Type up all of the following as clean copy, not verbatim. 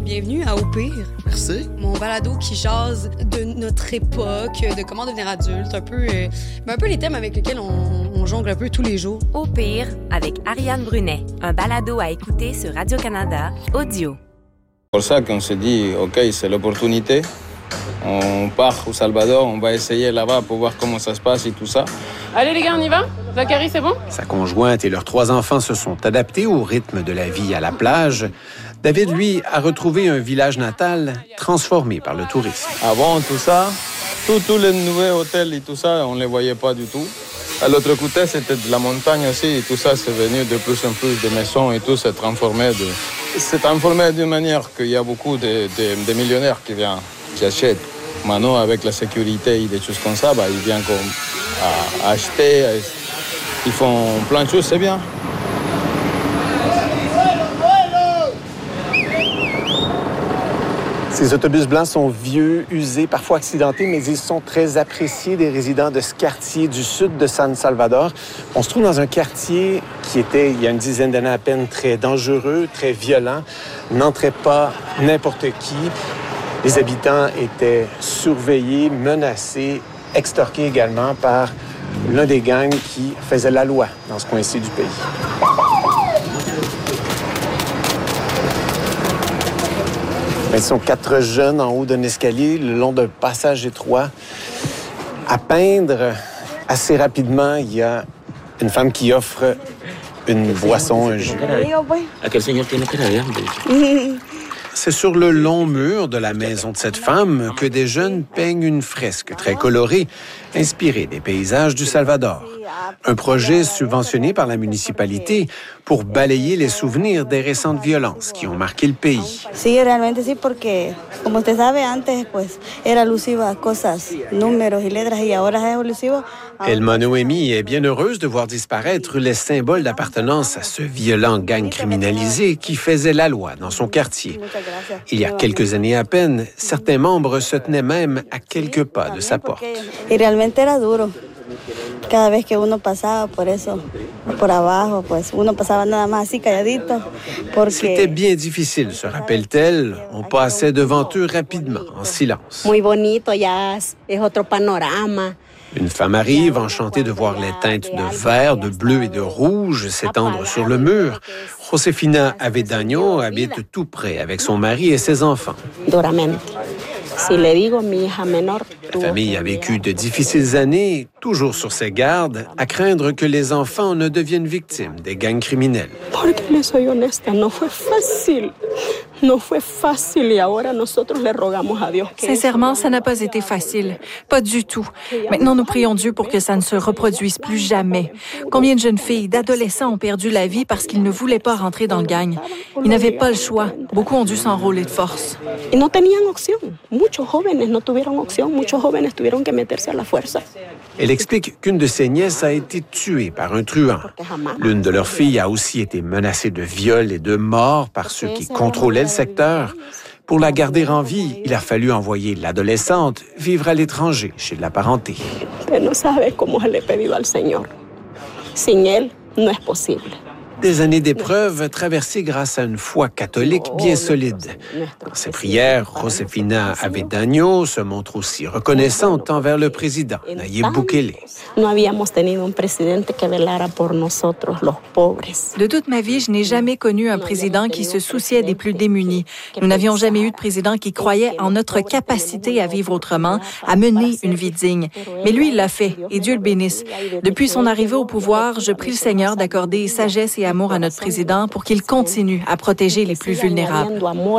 Bienvenue à Au pire. Merci. Mon balado qui jase de notre époque, de comment devenir adulte, un peu les thèmes avec lesquels on jongle un peu tous les jours. Au pire, avec Ariane Brunet, un balado à écouter sur Radio-Canada, audio. C'est pour ça qu'on se dit, OK, c'est l'opportunité. On part au Salvador, on va essayer là-bas pour voir comment ça se passe et tout ça. Allez les gars, on y va? Zachary, c'est bon? Sa conjointe et leurs 3 enfants se sont adaptés au rythme de la vie à la plage. David, lui, a retrouvé un village natal transformé par le tourisme. Avant tout ça, tous les nouveaux hôtels et tout ça, on ne les voyait pas du tout. À l'autre côté, c'était de la montagne aussi et tout ça, c'est venu de plus en plus de maisons et tout s'est transformé d'une manière qu'il y a beaucoup de millionnaires qui viennent, qui achètent. Maintenant, avec la sécurité et des choses comme ça, ils viennent à acheter, ils font plein de choses, c'est bien. Ces autobus blancs sont vieux, usés, parfois accidentés, mais ils sont très appréciés des résidents de ce quartier du sud de San Salvador. On se trouve dans un quartier qui était, il y a une dizaine d'années à peine, très dangereux, très violent. N'entrait pas n'importe qui. Les habitants étaient surveillés, menacés, extorqués également par l'un des gangs qui faisait la loi dans ce coin-ci du pays. Ils sont 4 jeunes en haut d'un escalier, le long d'un passage étroit. À peindre, assez rapidement, il y a une femme qui offre une boisson, un jus. C'est sur le long mur de la maison de cette femme que des jeunes peignent une fresque très colorée, inspirée des paysages du Salvador. Un projet subventionné par la municipalité pour balayer les souvenirs des récentes violences qui ont marqué le pays. Sí, realmente sí, porque como usted sabe, antes pues era alusiva cosas, números y letras y ahora es alusivo. Elma Noémie est bien heureuse de voir disparaître les symboles d'appartenance à ce violent gang criminalisé qui faisait la loi dans son quartier. Il y a quelques années à peine, certains membres se tenaient même à quelques pas de sa porte. Y realmente era duro. Cada vez que uno pasaba por eso, por abajo, pues uno pasaba nada más así calladito. C'était bien difficile, se rappelle-t-elle. On passait devant eux rapidement, en silence. Muy bonito, ya es otro panorama. Une femme arrive, enchantée de voir les teintes de vert, de bleu et de rouge s'étendre sur le mur. Josefina Avedaño habite tout près avec son mari et ses enfants. La famille a vécu de difficiles années, toujours sur ses gardes, à craindre que les enfants ne deviennent victimes des gangs criminels. Sincèrement, ça n'a pas été facile. Pas du tout. Maintenant, nous prions Dieu pour que ça ne se reproduise plus jamais. Combien de jeunes filles, d'adolescents ont perdu la vie parce qu'ils ne voulaient pas rentrer dans le gang. Ils n'avaient pas le choix. Beaucoup ont dû s'enrôler de force. Elle explique qu'une de ses nièces a été tuée par un truand. L'une de leurs filles a aussi été menacée de viol et de mort par ceux qui contrôlaient le secteur. Pour la garder en vie, il a fallu envoyer l'adolescente vivre à l'étranger, chez de la parenté. Des années d'épreuves traversées grâce à une foi catholique bien solide. Dans ses prières, Josefina Avedaño se montre aussi reconnaissante envers le président, Nayib Bukele. De toute ma vie, je n'ai jamais connu un président qui se souciait des plus démunis. Nous n'avions jamais eu de président qui croyait en notre capacité à vivre autrement, à mener une vie digne. Mais lui, il l'a fait, et Dieu le bénisse. Depuis son arrivée au pouvoir, je prie le Seigneur d'accorder sagesse et amour à notre président pour qu'il continue à protéger les plus vulnérables.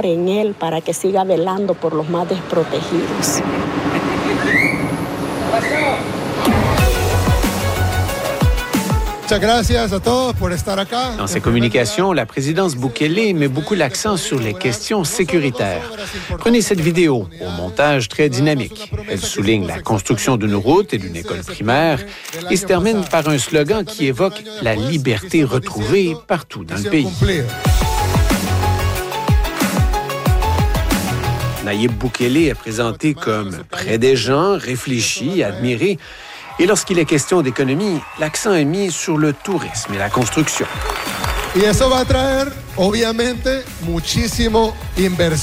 Dans ses communications, la présidence Bukele met beaucoup l'accent sur les questions sécuritaires. Prenez cette vidéo au montage très dynamique. Elle souligne la construction d'une route et d'une école primaire et se termine par un slogan qui évoque la liberté retrouvée partout dans le pays. Nayib Bukele est présenté comme près des gens, réfléchi, admiré. Et lorsqu'il est question d'économie, l'accent est mis sur le tourisme et la construction. Y eso va a traer, obviamente, muchísimo inversión.